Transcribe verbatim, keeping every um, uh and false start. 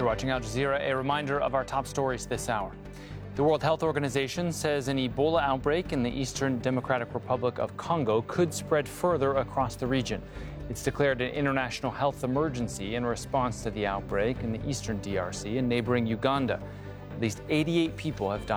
You're watching Al Jazeera. A reminder of our top stories this hour. The World Health Organization says an Ebola outbreak in the Eastern Democratic Republic of Congo could spread further across the region. It's declared an international health emergency in response to the outbreak in the eastern D R C and neighboring Uganda. At least eighty-eight people have died.